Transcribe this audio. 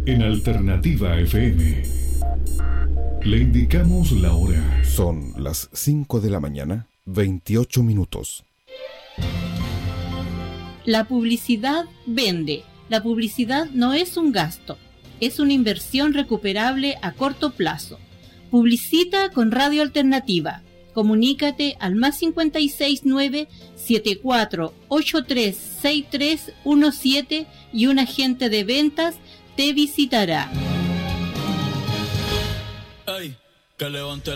en Alternativa FM. Le indicamos la hora. Son las 5 de la mañana, 28 minutos. La publicidad vende. La publicidad no es un gasto, es una inversión recuperable a corto plazo. Publicita con Radio Alternativa. Comunícate al +569 74836317 y un agente de ventas te visitará. Ay, que levante